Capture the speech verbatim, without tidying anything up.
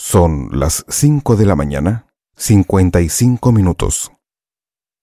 Son las cinco de la mañana, cincuenta y cinco minutos.